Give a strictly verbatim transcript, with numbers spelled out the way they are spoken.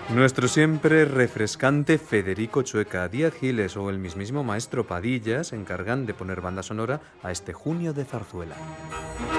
Nuestro siempre refrescante Federico Chueca, Díaz Giles o el mismísimo maestro Padilla se encargan de poner banda sonora a este junio de zarzuela.